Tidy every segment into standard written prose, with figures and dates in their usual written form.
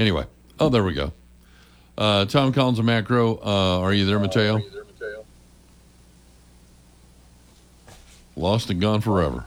Anyway, there we go. Tom Collins of Macro. Are you there, Mateo? Lost and gone forever.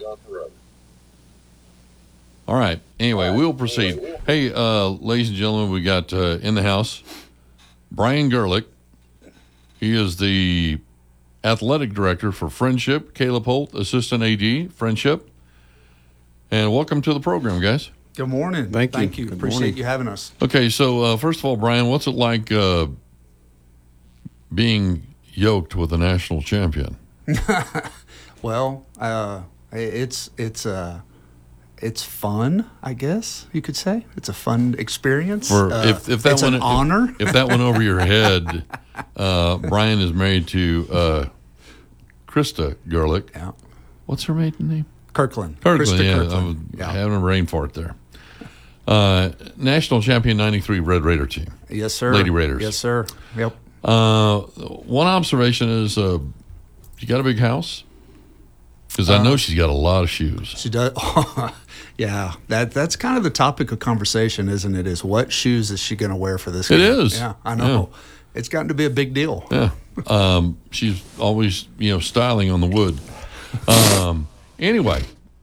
All right. Anyway, we'll proceed. Hey, ladies and gentlemen, we got in the house Brian Gerlich. He is the athletic director for Friendship. Caleb Holt, assistant AD, Friendship. And welcome to the program, guys. Good morning. Thank you. Appreciate you having us. Okay, so first of all, Brian, what's it like being yoked with a national champion? Well, it's fun, I guess you could say. It's a fun experience. If that it's an honor. If that went over your head, Brian is married to Krista Gerlich. Yeah. What's her maiden name? Kirkland. Kirkland, Krista yeah. Kirkland. I'm having a brain fart there. National champion 93 Red Raider team. Yes, sir. Lady Raiders. Yes, sir. Yep. One observation is you got a big house? Because I know she's got a lot of shoes. She does. Yeah, that's kind of the topic of conversation, isn't it? Is what shoes is she going to wear for this game? It is. Yeah, I know. Yeah. It's gotten to be a big deal. Yeah. She's always, styling on the wood. Anyway,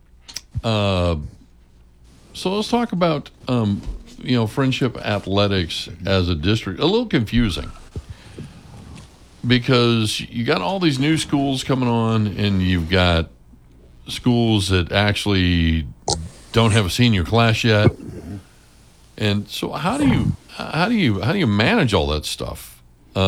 so let's talk about, Friendship Athletics as a district. A little confusing because you got all these new schools coming on, and you've got schools that actually don't have a senior class yet. And so how do you manage all that stuff?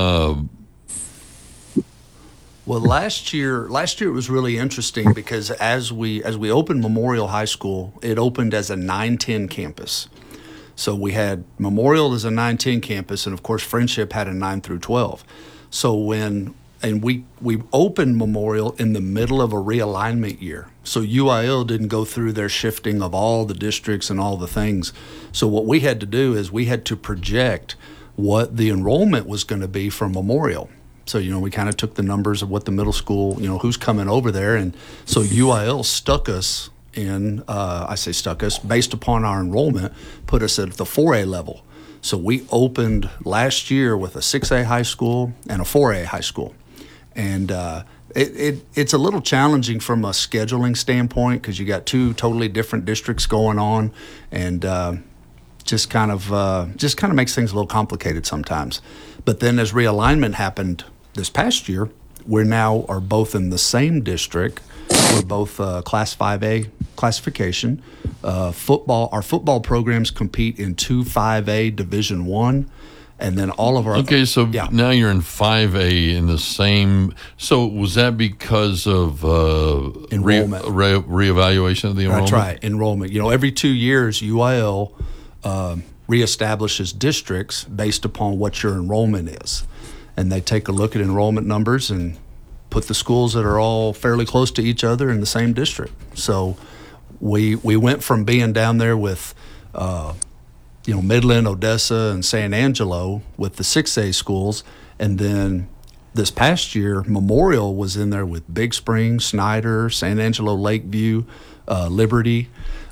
Well, last year it was really interesting because as we opened Memorial High School, it opened as a 9-10 campus. So we had Memorial as a 9-10 campus, and of course Friendship had a 9 through 12. So we opened Memorial in the middle of a realignment year. So UIL didn't go through their shifting of all the districts and all the things. So what we had to do is we had to project what the enrollment was going to be for Memorial. So, we kind of took the numbers of what the middle school, who's coming over there. And so UIL stuck us in, based upon our enrollment, put us at the 4A level. So we opened last year with a 6A high school and a 4A high school. And it's a little challenging from a scheduling standpoint because you got two totally different districts going on. And just kind of makes things a little complicated sometimes. But then as realignment happened this past year, we now are both in the same district. We're both Class 5A classification. Our football programs compete in 2 5A Division I, and then all of our now you're in 5A in the same. So was that because of enrollment reevaluation of the enrollment? That's right, enrollment. Every 2 years UIL reestablishes districts based upon what your enrollment is. And they take a look at enrollment numbers and put the schools that are all fairly close to each other in the same district. So we went from being down there with, Midland, Odessa, and San Angelo with the 6A schools. And then this past year, Memorial was in there with Big Spring, Snyder, San Angelo, Lakeview, Liberty.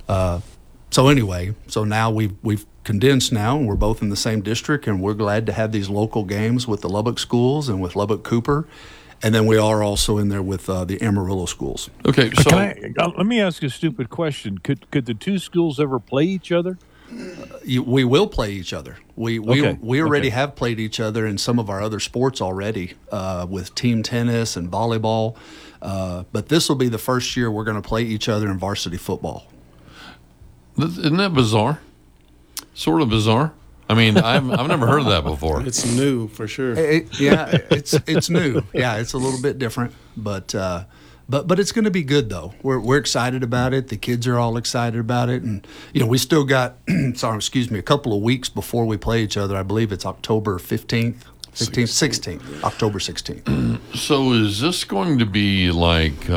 So now we've condensed now, and we're both in the same district, and we're glad to have these local games with the Lubbock schools and with Lubbock Cooper, and then we are also in there with the Amarillo schools. Okay, so let me ask you a stupid question. Could the two schools ever play each other? We will play each other. We already have played each other in some of our other sports already with team tennis and volleyball, but this will be the first year we're going to play each other in varsity football. Isn't that bizarre? Sort of bizarre. I mean, I've never heard of that before. It's new for sure. It's new. Yeah, it's a little bit different, but it's going to be good though. We're excited about it. The kids are all excited about it, and we still got a couple of weeks before we play each other. I believe it's October 16th, October 16th. So is this going to be like?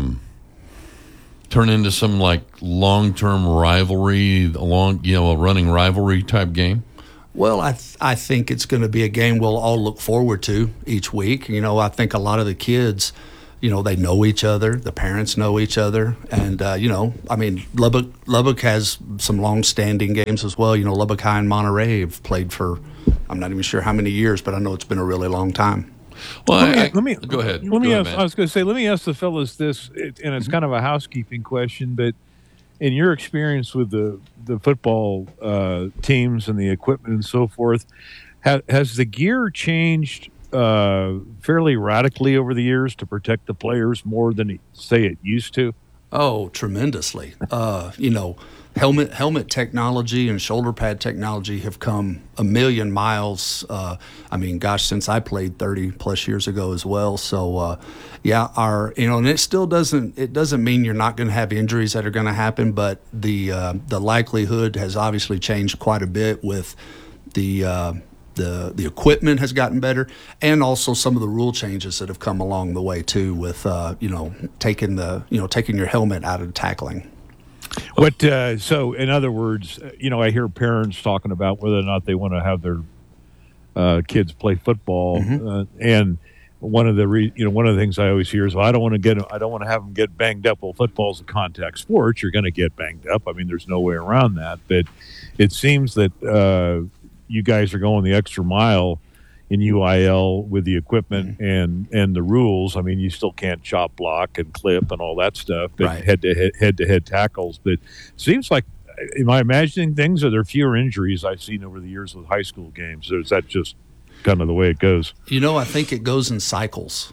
Turn into some like long-term rivalry, a running rivalry type game? Well, I think it's going to be a game we'll all look forward to each week. I think a lot of the kids they know each other. The parents know each other. And, Lubbock has some long-standing games as well. Lubbock High and Monterey have played for, I'm not even sure how many years, but I know it's been a really long time. Well, let me go ahead. Let me Go ask. ahead, I was going to say, let me ask the fellas this, and it's kind of a housekeeping question, but in your experience with the football teams and the equipment and so forth, has the gear changed fairly radically over the years to protect the players more than, say, it used to? Oh, tremendously. Helmet technology and shoulder pad technology have come a million miles. Since I played 30 plus years ago as well. So, and it still doesn't mean you're not going to have injuries that are going to happen, but the likelihood has obviously changed quite a bit with the equipment has gotten better, and also some of the rule changes that have come along the way too, with taking your helmet out of tackling. So in other words, I hear parents talking about whether or not they want to have their kids play football, and one of the things I always hear is, well, I don't want to have them get banged up. Well, football's a contact sport; you're going to get banged up. I mean, there's no way around that. But it seems that you guys are going the extra mile in UIL with the equipment and the rules. I mean, you still can't chop block and clip and all that stuff, but Right. head to head tackles. But it seems like, am I imagining things? Are there fewer injuries I've seen over the years with high school games? Or is that just kind of the way it goes? I think it goes in cycles.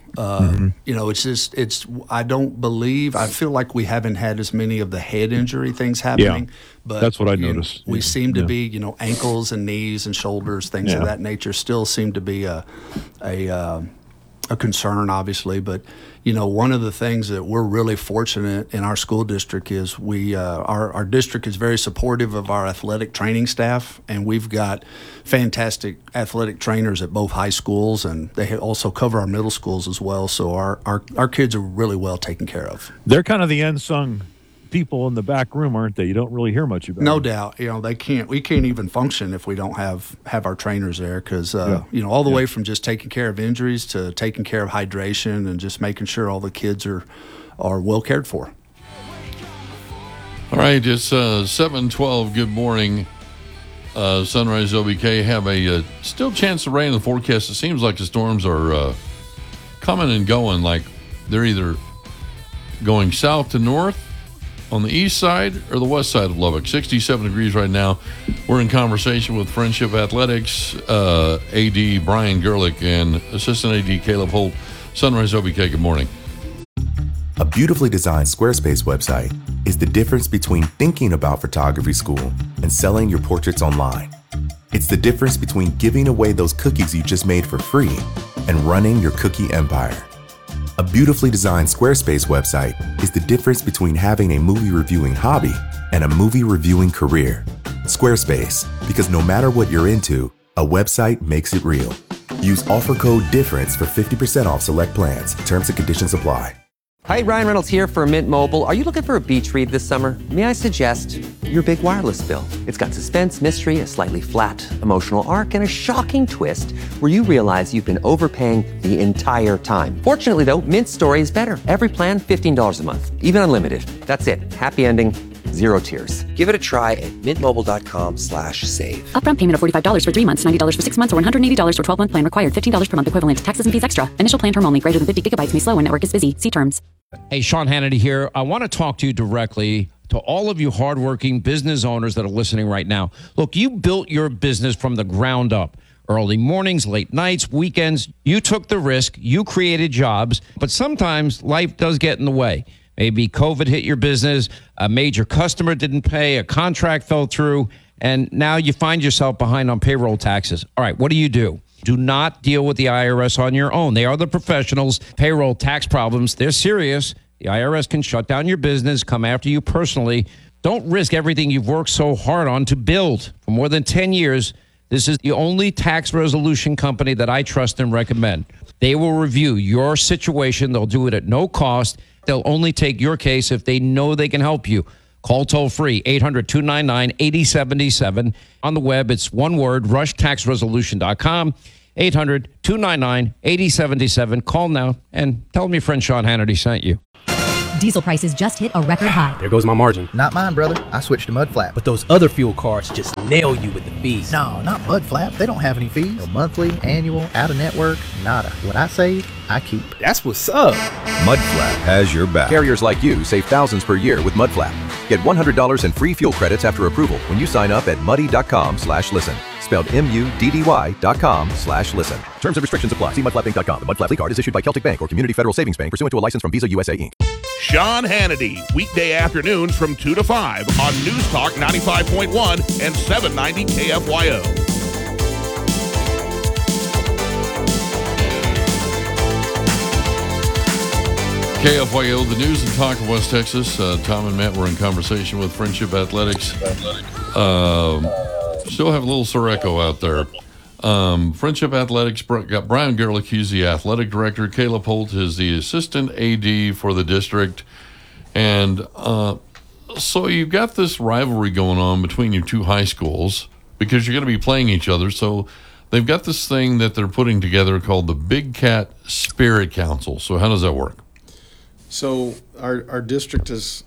I feel like we haven't had as many of the head injury things happening. But that's what I noticed. We seem to be, ankles and knees and shoulders, things of that nature still seem to be a concern, obviously. But, one of the things that we're really fortunate in our school district is our district is very supportive of our athletic training staff, and we've got fantastic athletic trainers at both high schools, and they also cover our middle schools as well. So our kids are really well taken care of. They're kind of the unsung people in the back room, aren't they? You don't really hear much about No them. doubt. We can't even function if we don't have our trainers there, because all the way from just taking care of injuries to taking care of hydration and just making sure all the kids are well cared for. All right, it's 7:12. Good morning. Sunrise OBK have a still chance of rain in the forecast. It seems like the storms are coming and going, like they're either going south to north on the east side or the west side of Lubbock. 67 degrees right now. We're in conversation with Friendship Athletics AD Brian Gerlich and Assistant AD Caleb Holt. Sunrise OBK, good morning. A beautifully designed Squarespace website is the difference between thinking about photography school and selling your portraits online. It's the difference between giving away those cookies you just made for free and running your cookie empire. A beautifully designed Squarespace website is the difference between having a movie reviewing hobby and a movie reviewing career. Squarespace, because no matter what you're into, a website makes it real. Use offer code DIFFERENCE for 50% off select plans. Terms and conditions apply. Hi, Ryan Reynolds here for Mint Mobile. Are you looking for a beach read this summer? May I suggest your big wireless bill? It's got suspense, mystery, a slightly flat, emotional arc, and a shocking twist where you realize you've been overpaying the entire time. Fortunately, though, Mint's story is better. Every plan, $15 a month. Even unlimited. That's it. Happy ending. Zero tears. Give it a try at mintmobile.com/save. Upfront payment of $45 for 3 months, $90 for 6 months, or $180 for 12-month plan required. $15 per month equivalent. Taxes and fees extra. Initial plan term only. Greater than 50 gigabytes may slow when network is busy. See terms. Hey, Sean Hannity here. I want to talk to you directly, to all of you hardworking business owners that are listening right now. Look, you built your business from the ground up. Early mornings, late nights, weekends. You took the risk. You created jobs. But sometimes life does get in the way. Maybe COVID hit your business, a major customer didn't pay, a contract fell through, and now you find yourself behind on payroll taxes. All right, what do? Do not deal with the IRS on your own. They are the professionals. Payroll tax problems, they're serious. The IRS can shut down your business, come after you personally. Don't risk everything you've worked so hard on to build. For more than 10 years, this is the only tax resolution company that I trust and recommend. They will review your situation. They'll do it at no cost. They'll only take your case if they know they can help you. Call toll-free, 800-299-8077. On the web, it's one word, rushtaxresolution.com. 800-299-8077. Call now and tell them your friend Sean Hannity sent you. Diesel prices just hit a record high. There goes my margin. Not mine, brother. I switched to Mudflap. But those other fuel cards just nail you with the fees. No, not Mudflap. They don't have any fees. No monthly, annual, out-of-network, nada. What I save, I keep. That's what's up. Mudflap has your back. Carriers like you save thousands per year with Mudflap. Get $100 in free fuel credits after approval when you sign up at muddy.com/listen. Spelled MUDDY.com/listen. Terms and restrictions apply. See mudflapinc.com. The Mudflap card is issued by Celtic Bank or Community Federal Savings Bank pursuant to a license from Visa USA Inc. Sean Hannity, weekday afternoons from 2 to 5 on News Talk 95.1 and 790 KFYO. KFYO, the news and talk of West Texas. Tom and Matt were in conversation with Friendship Athletics. Still have a little Soreco out there. Friendship Athletics got Brian Gerlich, he's the athletic director. Caleb Holt is the assistant AD for the district. And so you've got this rivalry going on between your two high schools because you're going to be playing each other. So they've got this thing that they're putting together called the Big Cat Spirit Council. So how does that work? So our district has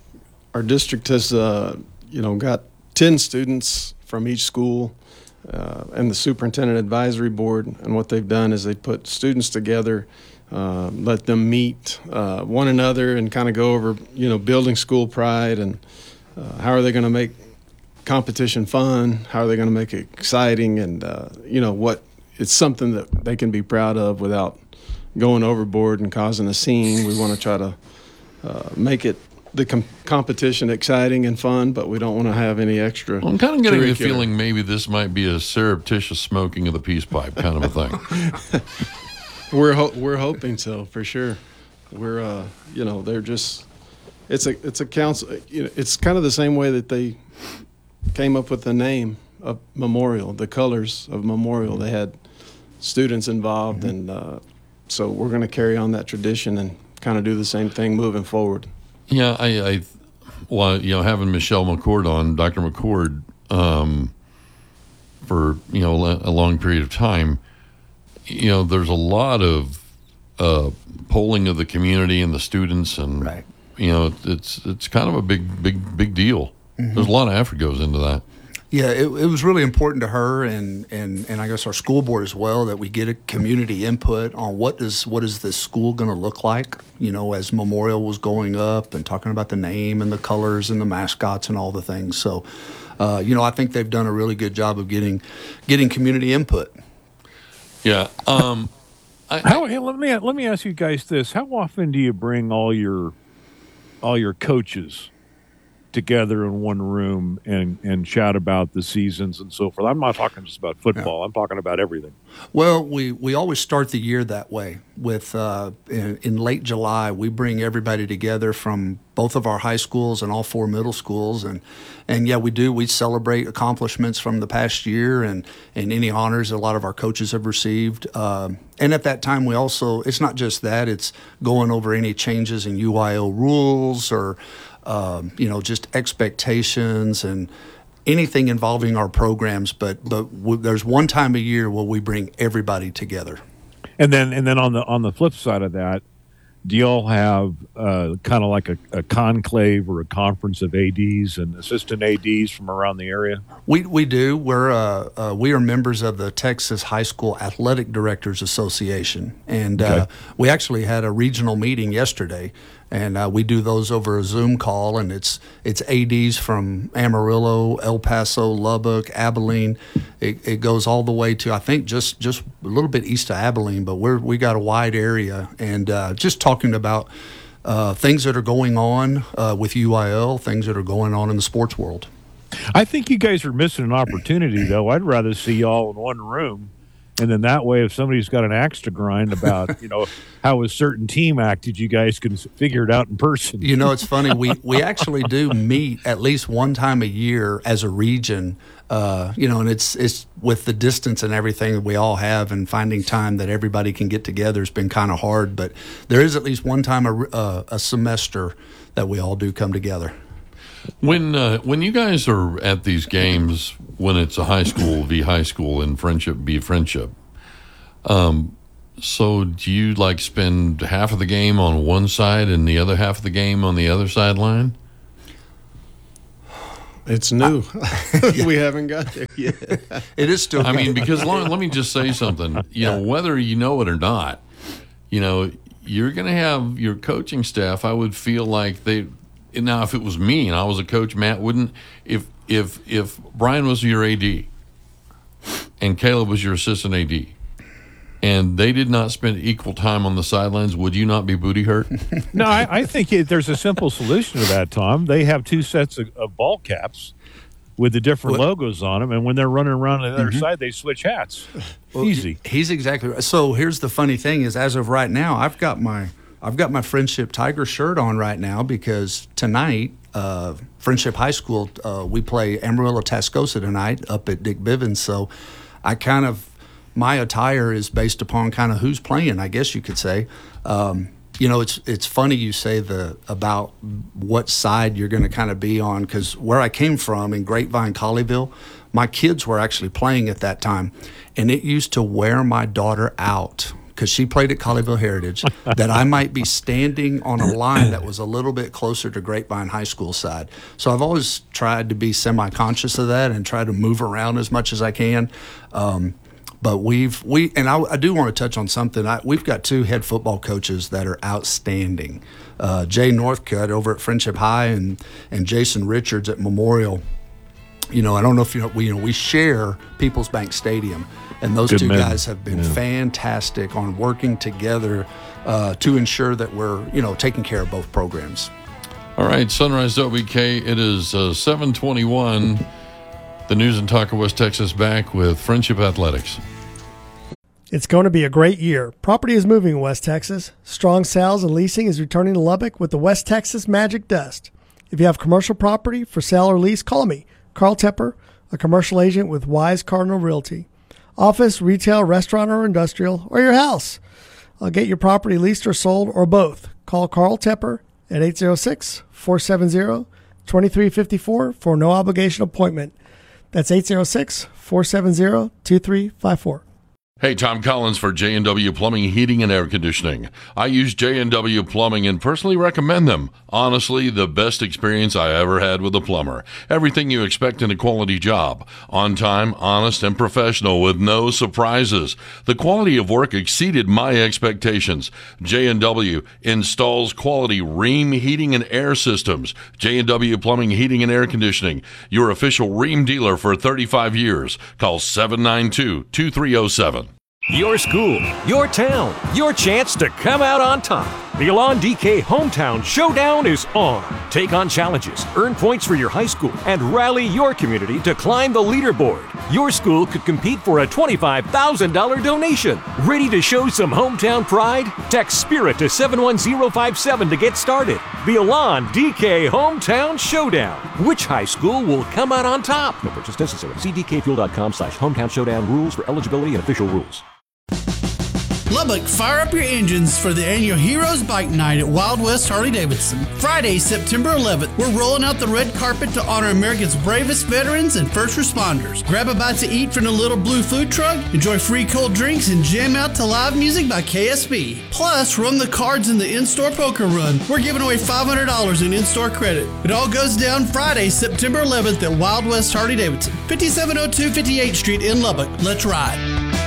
got 10 students from each school and the superintendent advisory board, and what they've done is they put students together, let them meet one another and kind of go over building school pride and how are they going to make competition fun, how are they going to make it exciting, and what it's something that they can be proud of without going overboard and causing a scene. We want to try to make it the competition exciting and fun, but we don't want to have any extra. Well, I'm kind of getting the feeling maybe this might be a surreptitious smoking of the peace pipe kind of a thing. We're hoping so, for sure. We're they're just it's a council. It's kind of the same way that they came up with the name of Memorial, the colors of Memorial. They had students involved, and so we're going to carry on that tradition and kind of do the same thing moving forward. Yeah, having Michelle McCord on, Dr. McCord, for a long period of time, there's a lot of polling of the community and the students, and right. It's kind of a big deal. Mm-hmm. There's a lot of effort goes into that. Yeah, it was really important to her and I guess our school board as well that we get a community input on what is this school going to look like, as Memorial was going up and talking about the name and the colors and the mascots and all the things. So, I think they've done a really good job of getting community input. Yeah. Let me ask you guys this: how often do you bring all your coaches together in one room and chat about the seasons and so forth? I'm not talking just about football. I'm talking about everything. Well, we always start the year that way. With in late July, we bring everybody together from both of our high schools and all 4 middle schools, and yeah, we do. We celebrate accomplishments from the past year and any honors that a lot of our coaches have received. And at that time, we also, it's not just that; it's going over any changes in UIL rules or just expectations and anything involving our programs. But there's one time a year where we bring everybody together. And then on the flip side of that, do y'all have kind of like a conclave or a conference of ADs and assistant ADs from around the area? We do. We are members of the Texas High School Athletic Directors Association, and we actually had a regional meeting yesterday. And we do those over a Zoom call, and it's ADs from Amarillo, El Paso, Lubbock, Abilene. It goes all the way to, I think, just a little bit east of Abilene, but we got a wide area, and just talking about things that are going on with UIL, things that are going on in the sports world. I think you guys are missing an opportunity, though. I'd rather see y'all in one room. And then that way, if somebody's got an axe to grind about, how a certain team acted, you guys can figure it out in person. It's funny. We actually do meet at least one time a year as a region, and it's with the distance and everything that we all have, and finding time that everybody can get together has been kind of hard. But there is at least one time a semester that we all do come together. When you guys are at these games, when it's a high school v high school and friendship v friendship, So do you like spend half of the game on one side and the other half of the game on the other sideline? It's new. We haven't got there yet. It is still. I mean, because let me just say something. You know, whether you know it or not, you know, you're going to have your coaching staff. I would feel like now, if it was me and I was a coach, Matt wouldn't. If Brian was your AD and Caleb was your assistant AD, and they did not spend equal time on the sidelines, would you not be booty hurt? No, I think there's a simple solution to that, Tom. They have two sets of ball caps with the different logos on them, and when they're running around on the other side, they switch hats. Easy. He's exactly right. So here's the funny thing is, as of right now, I've got my Friendship Tiger shirt on right now because tonight, Friendship High School, we play Amarillo Tascosa tonight up at Dick Bivens. So my attire is based upon kind of who's playing, I guess you could say. You know, it's funny you say about what side you're going to kind of be on, because where I came from in Grapevine, Colleyville, my kids were actually playing at that time, and it used to wear my daughter out because she played at Colleyville Heritage that I might be standing on a line that was a little bit closer to Grapevine High School side. So I've always tried to be semi-conscious of that and try to move around as much as I can. But I do want to touch on something. We've got two head football coaches that are outstanding. Jay Northcutt over at Friendship High and Jason Richards at Memorial. You know, I don't know if you know, we share Peoples Bank Stadium, and those two guys have been fantastic on working together to ensure that we're, taking care of both programs. All right, Sunrise WK, it is 7:21. The News and Talk of West Texas back with Friendship Athletics. It's going to be a great year. Property is moving in West Texas. Strong sales and leasing is returning to Lubbock with the West Texas Magic Dust. If you have commercial property for sale or lease, call me, Carl Tepper, a commercial agent with Wise Cardinal Realty. Office, retail, restaurant, or industrial, or your house. I'll get your property leased or sold, or both. Call Carl Tepper at 806-470-2354 for a no-obligation appointment. That's 806-470-2354. Hey, Tom Collins for J&W Plumbing, Heating, and Air Conditioning. I use J&W Plumbing and personally recommend them. Honestly, the best experience I ever had with a plumber. Everything you expect in a quality job. On time, honest, and professional with no surprises. The quality of work exceeded my expectations. J&W installs quality Rheem heating and air systems. J&W Plumbing, Heating, and Air Conditioning. Your official Rheem dealer for 35 years. Call 792-2307. Your school, your town, your chance to come out on top. The Elon DK Hometown Showdown is on. Take on challenges, earn points for your high school, and rally your community to climb the leaderboard. Your school could compete for a $25,000 donation. Ready to show some hometown pride? Text SPIRIT to 71057 to get started. The Elon DK Hometown Showdown. Which high school will come out on top? No purchase necessary. See dkfuel.com/hometown showdown rules for eligibility and official rules. Lubbock, fire up your engines for the annual Heroes Bike Night at Wild West Harley-Davidson. Friday, September 11th, we're rolling out the red carpet to honor America's bravest veterans and first responders. Grab a bite to eat from the Little Blue Food Truck, enjoy free cold drinks, and jam out to live music by KSB. Plus, run the cards in the in-store poker run. We're giving away $500 in in-store credit. It all goes down Friday, September 11th at Wild West Harley-Davidson, 5702 58th Street in Lubbock. Let's ride.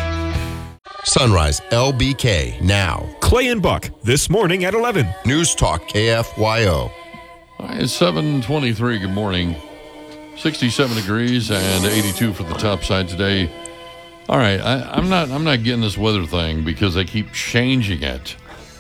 Sunrise LBK now. Clay and Buck this morning at 11. News Talk KFYO. All right, it's 7:23. Good morning. 67 degrees and 82 for the top side today. All right, I'm not getting this weather thing because they keep changing it.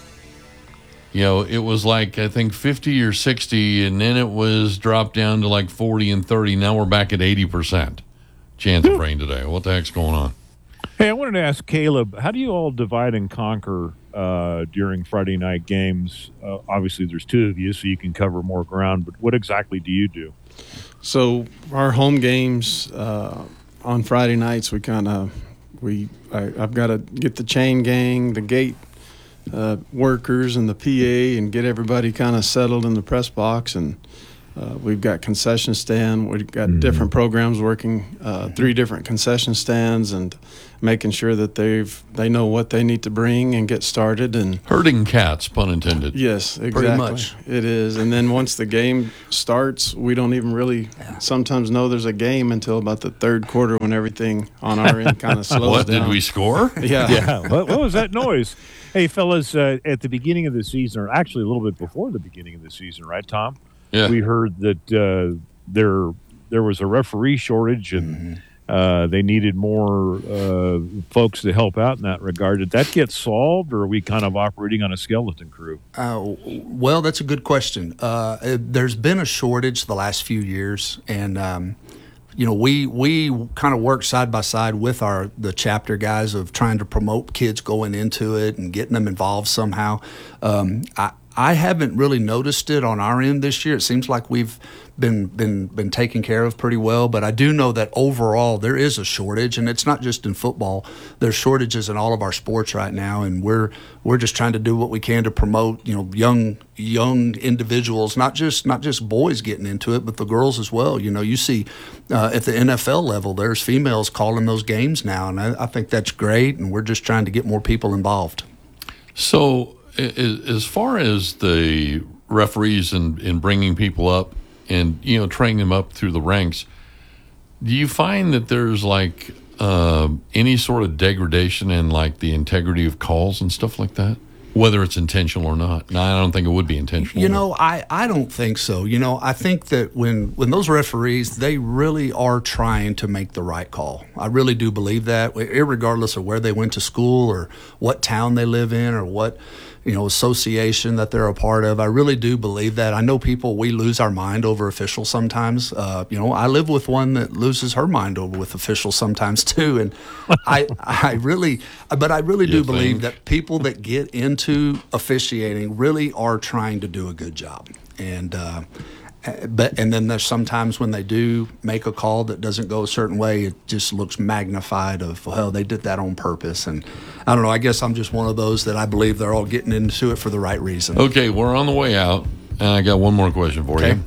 You know, it was like I think 50 or 60, and then it was dropped down to like 40 and 30. Now we're back at 80% chance of rain today. What the heck's going on? Hey, I wanted to ask Caleb, how do you all divide and conquer during Friday night games? Obviously, there's two of you, so you can cover more ground, but what exactly do you do? So our home games on Friday nights, I've got to get the chain gang, the gate workers, and the PA, and get everybody kind of settled in the press box. And We've got concession stand. We've got different programs working, 3 different concession stands, and making sure that they know what they need to bring and get started. And herding cats, pun intended. Yes, exactly. Pretty much. It is. And then once the game starts, we don't even really sometimes know there's a game until about the third quarter, when everything on our end kind of slows What, down. did we score? Yeah. What was that noise? Hey, fellas, at the beginning of the season, or actually a little bit before the beginning of the season, right, Tom? Yeah. We heard that there was a referee shortage, and they needed more folks to help out in that regard. Did that get solved, or are we kind of operating on a skeleton crew? Well, that's a good question. There's been a shortage the last few years, and we kind of work side by side with the chapter guys of trying to promote kids going into it and getting them involved somehow. I haven't really noticed it on our end this year. It seems like we've been taken care of pretty well, but I do know that overall there is a shortage, and it's not just in football. There's shortages in all of our sports right now, and we're just trying to do what we can to promote young individuals, not just boys getting into it, but the girls as well. You see at the NFL level, there's females calling those games now, and I think that's great, and we're just trying to get more people involved. So, as far as the referees and bringing people up and training them up through the ranks, do you find that there's like any sort of degradation in like the integrity of calls and stuff like that, whether it's intentional or not? No, I don't think it would be intentional. I don't think so. I think that when those referees, they really are trying to make the right call. I really do believe that, irregardless of where they went to school or what town they live in or what association that they're a part of. I really do believe that. I know we lose our mind over officials sometimes. I live with one that loses her mind over with officials sometimes too. And I really do believe that people that get into officiating really are trying to do a good job. And then there's sometimes when they do make a call that doesn't go a certain way, it just looks magnified of, well, they did that on purpose. And I don't know, I guess I'm just one of those that I believe they're all getting into it for the right reason. Okay, we're on the way out, and I got one more question for you.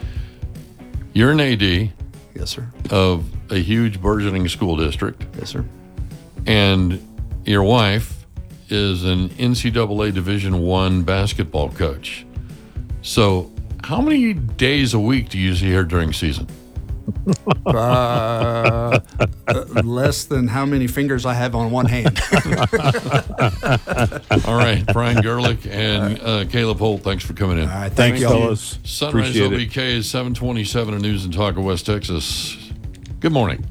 You're an AD. Yes, sir. Of a huge burgeoning school district. Yes, sir. And your wife is an NCAA Division I basketball coach. So how many days a week do you see her during season? Less than how many fingers I have on one hand. All right, Brian Gerlich and Caleb Holt, thanks for coming in. All right, thank you, fellas. Sunrise OBK is 727 in News and Talk of West Texas. Good morning.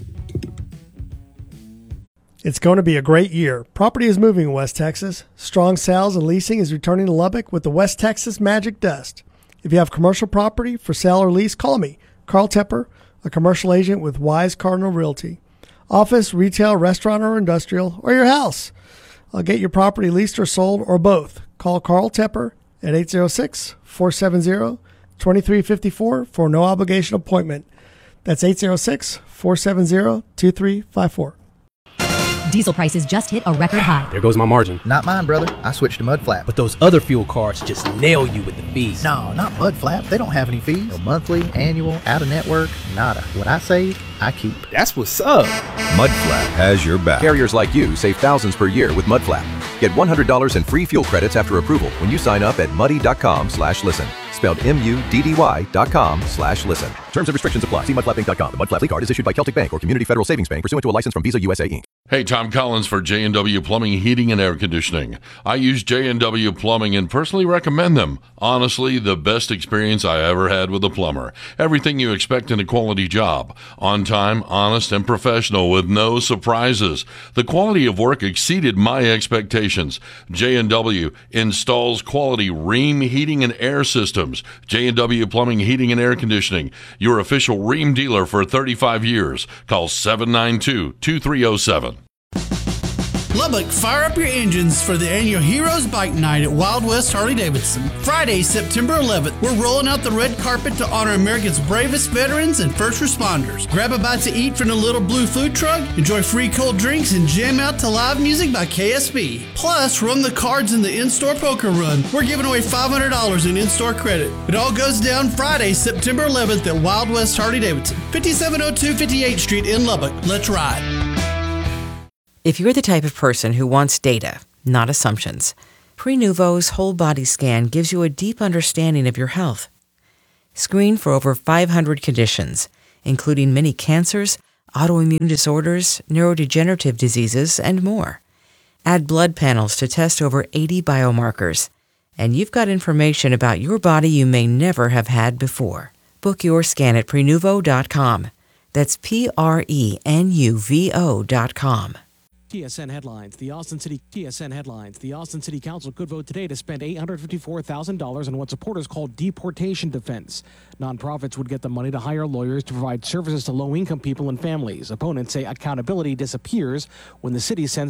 It's going to be a great year. Property is moving in West Texas. Strong sales and leasing is returning to Lubbock with the West Texas Magic Dust. If you have commercial property for sale or lease, call me, Carl Tepper, a commercial agent with Wise Cardinal Realty. Office, retail, restaurant, or industrial, or your house. I'll get your property leased or sold, or both. Call Carl Tepper at 806-470-2354 for a no-obligation appointment. That's 806-470-2354. Diesel prices just hit a record high. There goes my margin. Not mine, brother. I switched to Mudflap. But those other fuel cards just nail you with the fees. No, not Mudflap. They don't have any fees. No monthly, annual, out-of-network, nada. What I save, I keep. That's what's up. Mudflap has your back. Carriers like you save thousands per year with Mudflap. Get $100 in free fuel credits after approval when you sign up at muddy.com/listen. Spelled MUDDY.com/listen. Terms and restrictions apply. See mudflappinc.com. The Mudflap card is issued by Celtic Bank or Community Federal Savings Bank pursuant to a license from Visa USA Inc. Hey, Tom Collins for J&W Plumbing, Heating, and Air Conditioning. I use J&W Plumbing and personally recommend them. Honestly, the best experience I ever had with a plumber. Everything you expect in a quality job. On time, honest, and professional with no surprises. The quality of work exceeded my expectations. J&W installs quality Rheem heating and air systems. J&W Plumbing, Heating, and Air Conditioning. Your official Rheem dealer for 35 years. Call 792-2307. Lubbock, fire up your engines for the annual Heroes Bike Night at Wild West Harley-Davidson. Friday, September 11th, we're rolling out the red carpet to honor America's bravest veterans and first responders. Grab a bite to eat from the Little Blue Food Truck, enjoy free cold drinks, and jam out to live music by KSB. Plus, run the cards in the in-store poker run. We're giving away $500 in in-store credit. It all goes down Friday, September 11th at Wild West Harley-Davidson, 5702 58th Street in Lubbock. Let's ride. If you're the type of person who wants data, not assumptions, Prenuvo's whole body scan gives you a deep understanding of your health. Screen for over 500 conditions, including many cancers, autoimmune disorders, neurodegenerative diseases, and more. Add blood panels to test over 80 biomarkers, and you've got information about your body you may never have had before. Book your scan at Prenuvo.com. That's Prenuvo.com. TSN headlines. The Austin City Council could vote today to spend $854,000 on what supporters call deportation defense. Nonprofits would get the money to hire lawyers to provide services to low-income people and families. Opponents say accountability disappears when the city sends